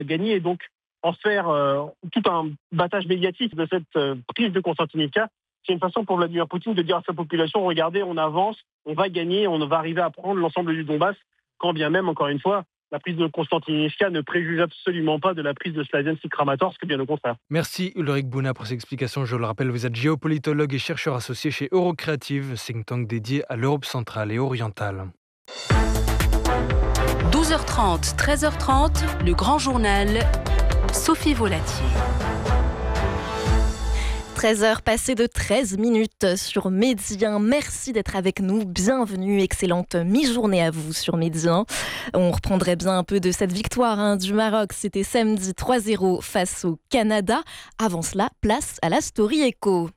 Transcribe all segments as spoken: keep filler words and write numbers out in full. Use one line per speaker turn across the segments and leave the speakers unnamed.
gagner et donc en faire euh, tout un battage médiatique de cette euh, prise de Constantinivka. C'est une façon pour Vladimir Poutine de dire à sa population, regardez, on avance, on va gagner, on va arriver à prendre l'ensemble du Donbass, quand bien même, encore une fois, la prise de Constantinivka ne préjuge absolument pas de la prise de Slaviansk-Kramatorsk, bien au contraire.
Merci Ulrich Bouna pour ces explications. Je le rappelle, vous êtes géopolitologue et chercheur associé chez Eurocreative, think tank dédié à l'Europe centrale et orientale.
douze heures trente, treize heures trente, le grand journal, Sophie Volatier.
treize heures passées de treize minutes sur Médien. Merci d'être avec nous. Bienvenue, excellente mi-journée à vous sur Médien. On reprendrait bien un peu de cette victoire hein, du Maroc. C'était samedi trois zéro face au Canada. Avant cela, place à la Story Echo.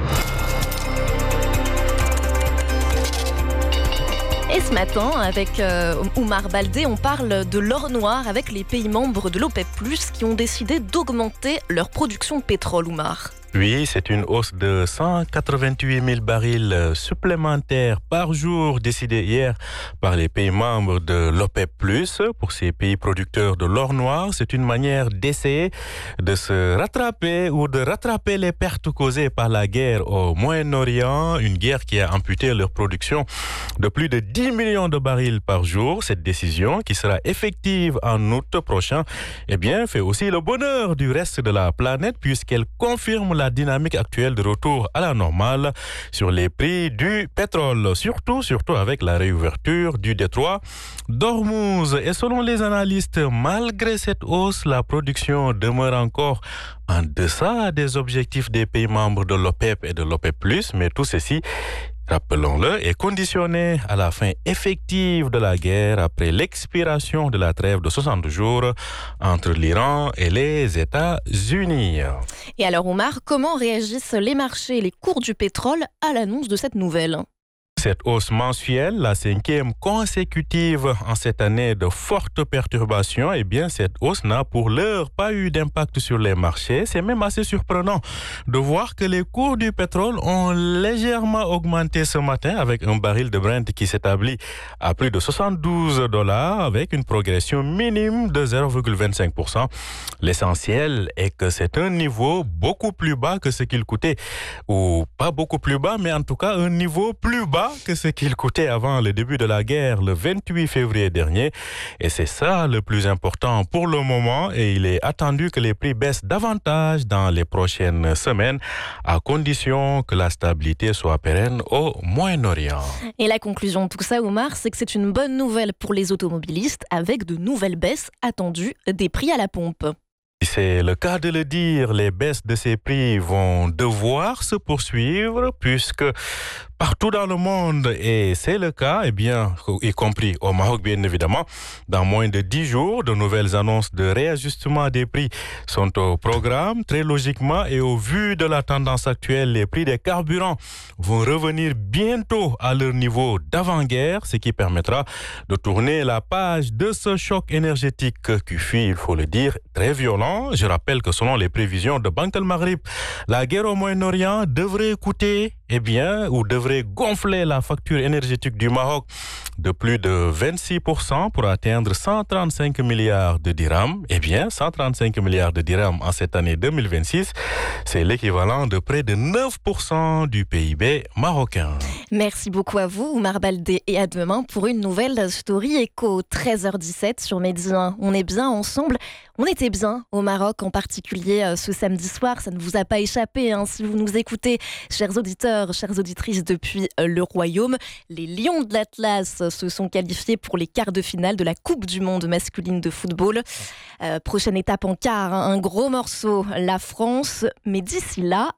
Et ce matin, avec euh, Oumar Baldé, on parle de l'or noir avec les pays membres de l'OPEP plus, qui ont décidé d'augmenter leur production de pétrole, Oumar.
Oui, c'est une hausse de cent quatre-vingt-huit mille barils supplémentaires par jour décidée hier par les pays membres de l'OPEP plus. Pour ces pays producteurs de l'or noir, c'est une manière d'essayer de se rattraper ou de rattraper les pertes causées par la guerre au Moyen-Orient, une guerre qui a amputé leur production de plus de dix millions de barils par jour. Cette décision, qui sera effective en août prochain, eh bien, fait aussi le bonheur du reste de la planète puisqu'elle confirme la dynamique actuelle de retour à la normale sur les prix du pétrole, surtout, surtout avec la réouverture du détroit d'Ormuz. Et selon les analystes, malgré cette hausse, la production demeure encore en deçà des objectifs des pays membres de l'OPEP et de l'OPEP plus, mais tout ceci, rappelons-le, est conditionné à la fin effective de la guerre après l'expiration de la trêve de soixante jours entre l'Iran et les États-Unis.
Et alors Omar, comment réagissent les marchés et les cours du pétrole à l'annonce de cette nouvelle ?
Cette hausse mensuelle, la cinquième consécutive en cette année de fortes perturbations, eh bien, cette hausse n'a pour l'heure pas eu d'impact sur les marchés. C'est même assez surprenant de voir que les cours du pétrole ont légèrement augmenté ce matin avec un baril de Brent qui s'établit à plus de soixante-douze dollars avec une progression minime de zéro virgule vingt-cinq pour cent. L'essentiel est que c'est un niveau beaucoup plus bas que ce qu'il coûtait, ou pas beaucoup plus bas, mais en tout cas un niveau plus bas que ce qu'il coûtait avant le début de la guerre le vingt-huit février dernier. Et c'est ça le plus important pour le moment et il est attendu que les prix baissent davantage dans les prochaines semaines à condition que la stabilité soit pérenne au Moyen-Orient.
Et la conclusion de tout ça, Omar, c'est que c'est une bonne nouvelle pour les automobilistes avec de nouvelles baisses attendues des prix à la pompe.
C'est le cas de le dire, les baisses de ces prix vont devoir se poursuivre puisque partout dans le monde, et c'est le cas, eh bien, y compris au Maroc bien évidemment, dans moins de dix jours, de nouvelles annonces de réajustement des prix sont au programme. Très logiquement et au vu de la tendance actuelle, les prix des carburants vont revenir bientôt à leur niveau d'avant-guerre, ce qui permettra de tourner la page de ce choc énergétique qui fut, il faut le dire, très violent. Je rappelle que selon les prévisions de Banque al-Maghrib, la guerre au Moyen-Orient devrait coûter, eh bien, ou devrait gonfler la facture énergétique du Maroc de plus de vingt-six pour cent pour atteindre cent trente-cinq milliards de dirhams. Eh bien, cent trente-cinq milliards de dirhams en cette année deux mille vingt-six, c'est l'équivalent de près de neuf pour cent du P I B marocain.
Merci beaucoup à vous, Oumar Baldé, et à demain pour une nouvelle Story Echo, treize heures dix-sept sur Médien. On est bien ensemble. On était bien au Maroc, en particulier ce samedi soir. Ça ne vous a pas échappé hein, si vous nous écoutez, chers auditeurs, chères auditrices, depuis le Royaume. Les Lions de l'Atlas se sont qualifiés pour les quarts de finale de la Coupe du Monde masculine de football. Euh, prochaine étape en quart, hein, un gros morceau, la France. Mais d'ici là...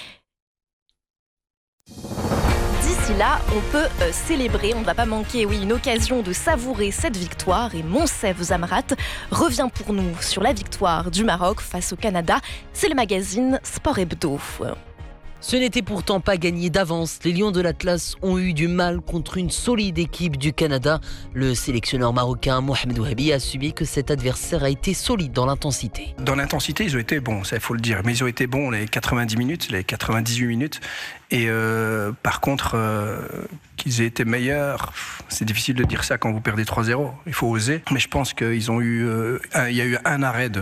D'ici là, on peut euh, célébrer, on ne va pas manquer oui, une occasion de savourer cette victoire et Monsef Zamrat revient pour nous sur la victoire du Maroc face au Canada. C'est le magazine Sport Hebdo.
Ce n'était pourtant pas gagné d'avance. Les Lions de l'Atlas ont eu du mal contre une solide équipe du Canada. Le sélectionneur marocain Mohamed Ouahabi a subi que cet adversaire a été solide dans l'intensité.
Dans l'intensité, ils ont été bons, ça il faut le dire. Mais ils ont été bons les quatre-vingt-dix minutes, les quatre-vingt-dix-huit minutes. Et euh, par contre, euh, qu'ils aient été meilleurs, c'est difficile de dire ça quand vous perdez trois zéro. Il faut oser. Mais je pense qu'ils ont eu, euh, un, il y a eu un arrêt de